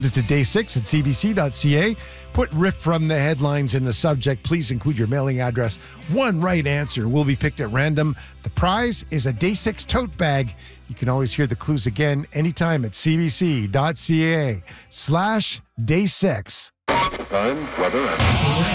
to day 6 at cbc.ca. Put riff from the headlines in the subject. Please include your mailing address. One right answer will be picked at random. The prize is a day 6 tote bag. You can always hear the clues again anytime at cbc.ca/day6. Time, weather, and